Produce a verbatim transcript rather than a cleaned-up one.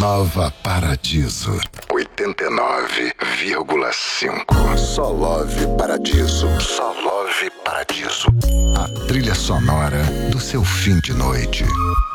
Nova Paradiso. oitenta e nove vírgula cinco. Só Love Paradiso. Só Love Paradiso. A trilha sonora do seu fim de noite.